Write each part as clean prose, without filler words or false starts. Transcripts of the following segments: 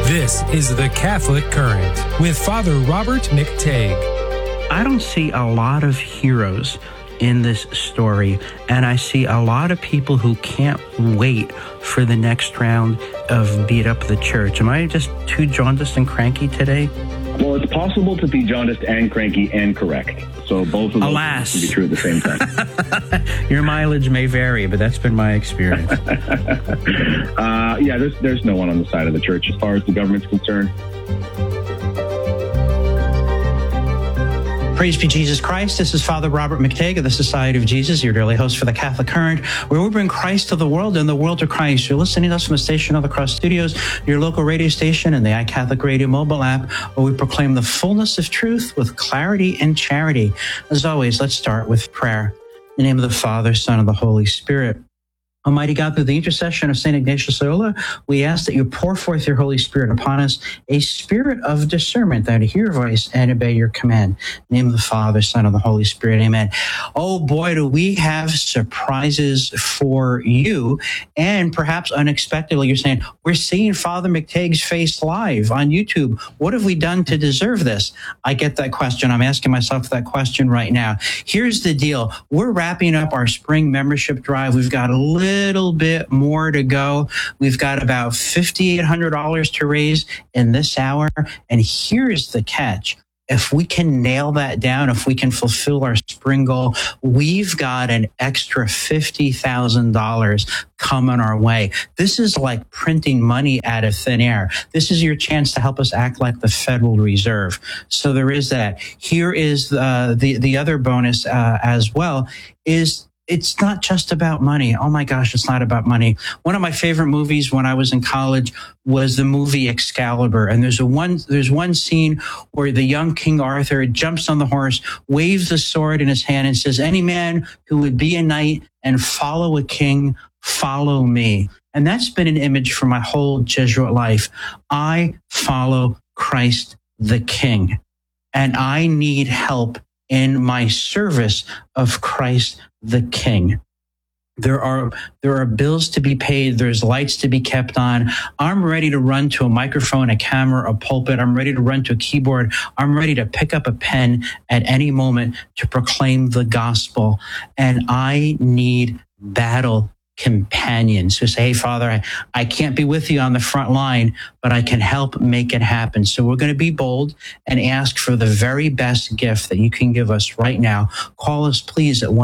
This is the Catholic Current with Father Robert McTague. I don't see a lot of heroes in this story, and I see a lot of people who can't wait for the next round of Beat Up the Church. Am I just too jaundiced and cranky today? Well, it's possible to be jaundiced and cranky and correct. So both of those can be true at the same time. Your mileage may vary, but that's been my experience. There's no one on the side of the church as far as the government's concerned. Praise be Jesus Christ. This is Father Robert McTague of the Society of Jesus, your daily host for the Catholic Current, where we bring Christ to the world and the world to Christ. You're listening to us from the station of the Cross Studios, your local radio station, and the iCatholic Radio mobile app, where we proclaim the fullness of truth with clarity and charity. As always, let's start with prayer. In the name of the Father, Son, and the Holy Spirit. Almighty God, through the intercession of St. Ignatius Loyola, we ask that you pour forth your Holy Spirit upon us, a spirit of discernment, that to hear your voice and obey your command. In the name of the Father, Son, and the Holy Spirit, amen. Oh boy, do we have surprises for you. And perhaps unexpectedly, you're saying, we're seeing Father McTague's face live on YouTube. What have we done to deserve this? I get that question. I'm asking myself that question right now. Here's the deal. We're wrapping up our spring membership drive. We've got a little bit more to go. We've got about $5,800 to raise in this hour. And here's the catch. If we can nail that down, if we can fulfill our spring goal, we've got an extra $50,000 coming our way. This is like printing money out of thin air. This is your chance to help us act like the Federal Reserve. So there is that. Here is the other bonus as well is it's not just about money. Oh my gosh, it's not about money. One of my favorite movies when I was in college was the movie Excalibur. And there's one scene where the young King Arthur jumps on the horse, waves the sword in his hand and says, "Any man who would be a knight and follow a king, follow me." And that's been an image for my whole Jesuit life. I follow Christ the King, and I need help in my service of Christ the King. There are bills to be paid. There's lights to be kept on. I'm ready to run to a microphone, a camera, a pulpit. I'm ready to run to a keyboard. I'm ready to pick up a pen at any moment to proclaim the gospel. And I need battle companions who say, "Hey, Father, I can't be with you on the front line, but I can help make it happen." So we're going to be bold and ask for the very best gift that you can give us right now. Call us, please, at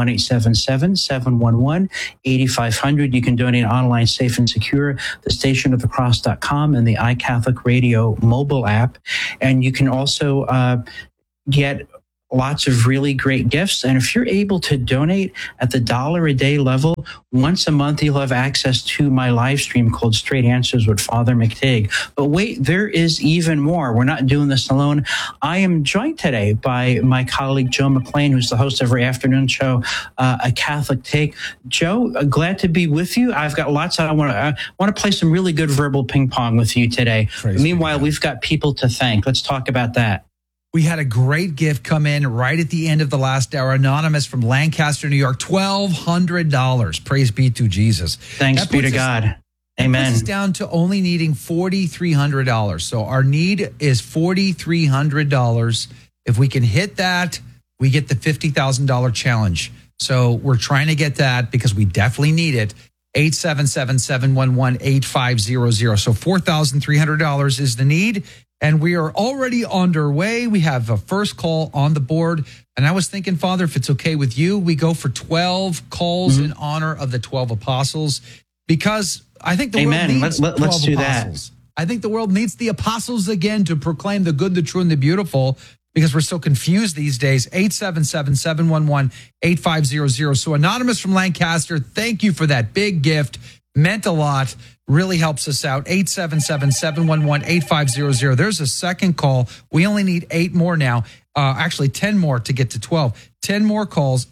1-877-711-8500. You can donate online, safe and secure, thestationofthecross.com and the iCatholic Radio mobile app. And you can also get lots of really great gifts. And if you're able to donate at the $1 a day level, once a month, you'll have access to my live stream called Straight Answers with Father McTague. But wait, there is even more. We're not doing this alone. I am joined today by my colleague, Joe McLean, who's the host of our afternoon show, A Catholic Take. Joe, glad to be with you. I've got lots. I want to play some really good verbal ping pong with you today. Meanwhile, we've got people to thank. Let's talk about that. We had a great gift come in right at the end of the last hour. Anonymous from Lancaster, New York, $1,200. Praise be to Jesus. Thanks be to God. Amen. Puts us down to only needing $4,300. So our need is $4,300. If we can hit that, we get the $50,000 challenge. So we're trying to get that because we definitely need it. 877-711-8500. So $4,300 is the need. And we are already underway. We have a first call on the board. And I was thinking, Father, if it's okay with you, we go for 12 calls in honor of the 12 apostles, because I think the world needs 12 Let's do apostles. I think the world needs the apostles again to proclaim the good, the true, and the beautiful, because we're so confused these days. 877-711-8500. So Anonymous from Lancaster, thank you for that big gift. Meant a lot. Really helps us out. 877-711-8500. There's a second call. We only need 8 more now. Actually, 10 more to get to 12. 10 more calls.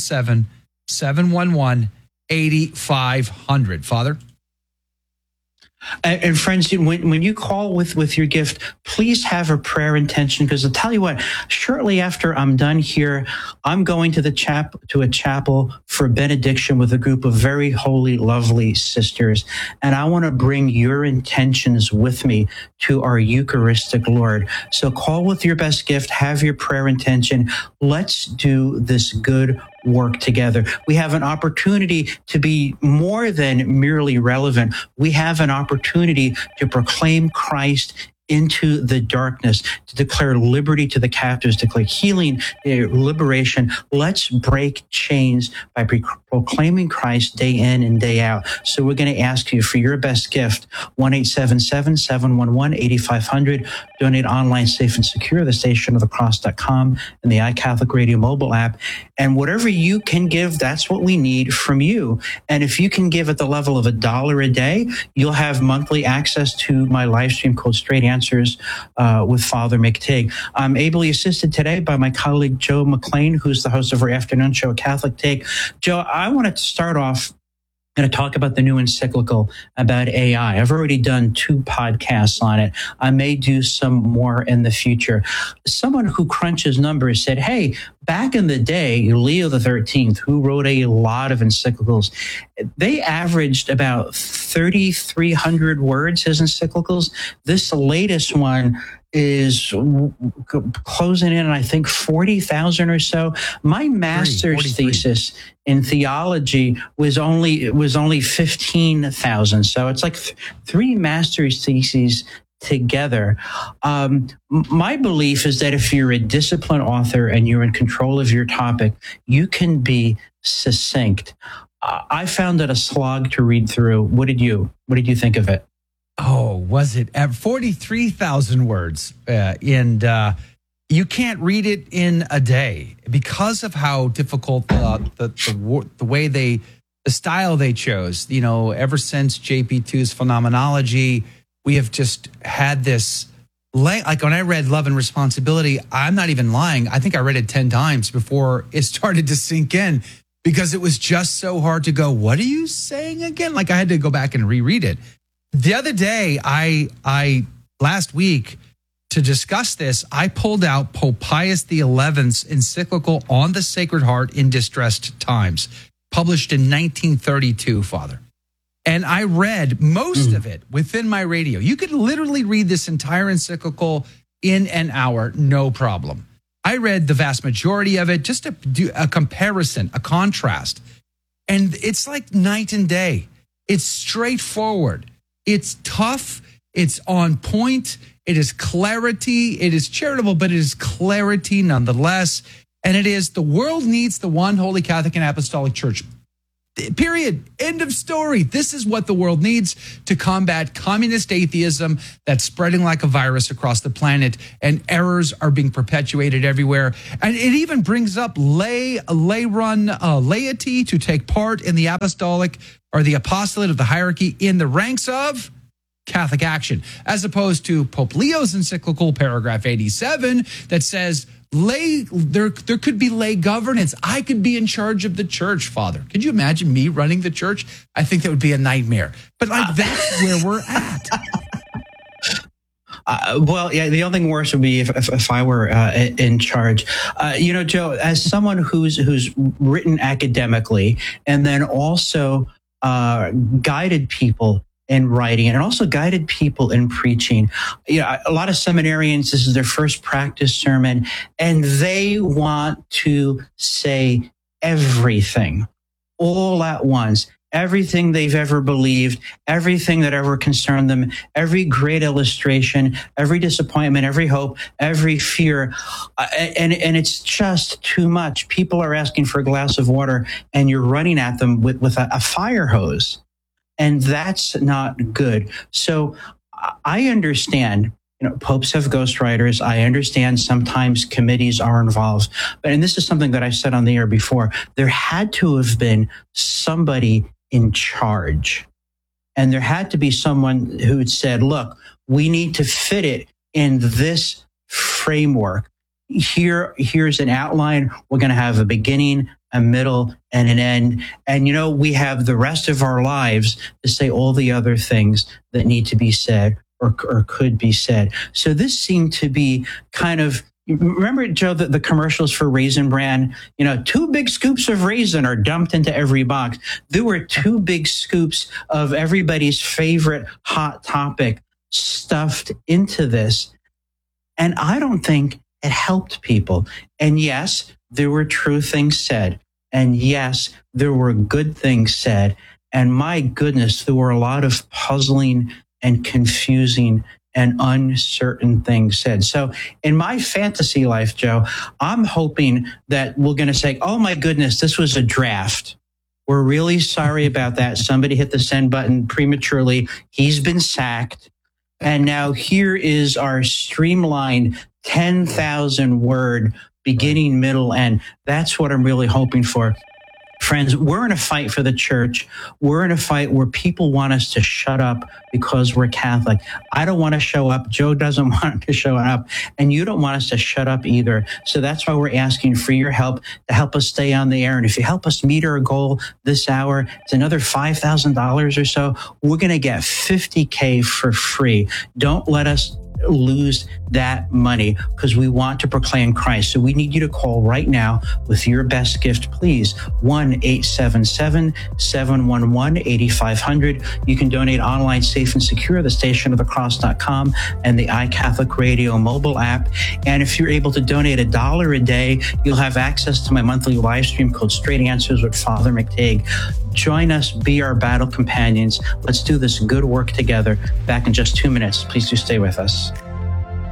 877-711-8500. Father? And friends, when you call with your gift, please have a prayer intention, because I'll tell you what, shortly after I'm done here, I'm going to a chapel for benediction with a group of very holy, lovely sisters. And I want to bring your intentions with me to our Eucharistic Lord. So call with your best gift, have your prayer intention. Let's do this good work together. We have an opportunity to be more than merely relevant. We have an opportunity to proclaim Christ into the darkness, to declare liberty to the captives, declare healing, liberation. Let's break chains by proclaiming Christ day in and day out. So we're going to ask you for your best gift, 1-877-711-8500. Donate online, safe and secure, thestationofthecross.com and the iCatholic Radio mobile app. And whatever you can give, that's what we need from you. And if you can give at the level of $1 a day, you'll have monthly access to my live stream called Straight Answers with Father McTighe. I'm ably assisted today by my colleague, Joe McLean, who's the host of our afternoon show, Catholic Take. Joe, I wanted to start off going to talk about the new encyclical about AI. I've already done 2 podcasts on it. I may do some more in the future. Someone who crunches numbers said, hey, back in the day, Leo the 13th, who wrote a lot of encyclicals, they averaged about 3,300 words, his encyclicals. This latest one is closing in, I think, 40,000 or so. My master's thesis in theology was only 15,000. So it's like 3 master's theses together. My belief is that if you're a disciplined author and you're in control of your topic, you can be succinct. I found it a slog to read through. What did you think of it? Oh, was it at 43,000 words? And you can't read it in a day because of how difficult the way the style they chose. You know, ever since JP2's Phenomenology, we have just had this, like when I read Love and Responsibility, I'm not even lying. I think I read it 10 times before it started to sink in because it was just so hard to go, what are you saying again? Like I had to go back and reread it. The other day, I last week, to discuss this, I pulled out Pope Pius XI's encyclical on the Sacred Heart in Distressed Times, published in 1932, Father. And I read most of it within my radio. You could literally read this entire encyclical in an hour, no problem. I read the vast majority of it just to do a comparison, a contrast. And it's like night and day. It's straightforward. It's tough. It's on point. It is clarity. It is charitable, but it is clarity nonetheless. And it is the world needs the one holy Catholic and Apostolic Church. Period. End of story. This is what the world needs to combat communist atheism that's spreading like a virus across the planet, and errors are being perpetuated everywhere. And it even brings up lay-run laity to take part in the apostolic or the apostolate of the hierarchy in the ranks of Catholic action, as opposed to Pope Leo's encyclical, paragraph 87, that says there could be lay governance. I could be in charge of the church, Father. Could you imagine me running the church? I think that would be a nightmare. But like that's where we're at. Well, yeah, the only thing worse would be if I were in charge. Joe, as someone who's written academically and then also guided people in writing and also guided people in preaching. A lot of seminarians, this is their first practice sermon, and they want to say everything all at once. Everything they've ever believed, everything that ever concerned them, every great illustration, every disappointment, every hope, every fear. And it's just too much. People are asking for a glass of water and you're running at them with a fire hose. And that's not good. So I understand, popes have ghostwriters. I understand sometimes committees are involved. And this is something that I said on the air before. There had to have been somebody in charge. And there had to be someone who had said, look, we need to fit it in this framework. Here's an outline. We're going to have a beginning, a middle, and an end. And, we have the rest of our lives to say all the other things that need to be said or could be said. So this seemed to be kind of, remember, Joe, the commercials for Raisin Bran? 2 big scoops of raisin are dumped into every box. There were 2 big scoops of everybody's favorite hot topic stuffed into this. And I don't think it helped people. And yes, there were true things said. And yes, there were good things said. And my goodness, there were a lot of puzzling and confusing and uncertain things said. So in my fantasy life, Joe, I'm hoping that we're going to say, oh my goodness, this was a draft. We're really sorry about that. Somebody hit the send button prematurely. He's been sacked. And now here is our streamlined 10,000 word beginning, middle, end. That's what I'm really hoping for. Friends, we're in a fight for the church. We're in a fight where people want us to shut up because we're Catholic. I don't want to show up. Joe doesn't want to show up. And you don't want us to shut up either. So that's why we're asking for your help to help us stay on the air. And if you help us meet our goal this hour, it's another $5,000 or so. We're going to get $50K for free. Don't let us lose that money because we want to proclaim Christ. So we need you to call right now with your best gift, please. 1-877-711-8500. You can donate online, safe and secure, thestationofthecross.com and the iCatholic Radio mobile app. And if you're able to donate $1 a day, you'll have access to my monthly live stream called Straight Answers with Father McTague. Join us, be our battle companions. Let's do this good work together. Back in just 2 minutes. Please do stay with us.